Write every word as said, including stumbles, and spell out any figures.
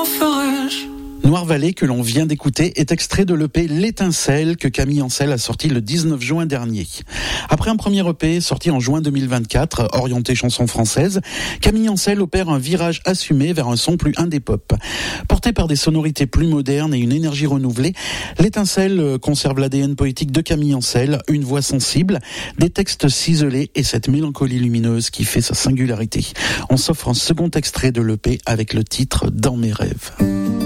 ferais-je ? Noir Vallée, que l'on vient d'écouter, est extrait de l'E P L'Étincelle que Camille Ancel a sorti le dix-neuf juin dernier. Après un premier E P sorti en juin deux mille vingt-quatre, orienté chanson française, Camille Ancel opère un virage assumé vers un son plus indé pop. Porté par des sonorités plus modernes et une énergie renouvelée, L'Étincelle conserve l'A D N poétique de Camille Ancel, une voix sensible, des textes ciselés et cette mélancolie lumineuse qui fait sa singularité. On s'offre un second extrait de l'E P avec le titre Dans mes rêves.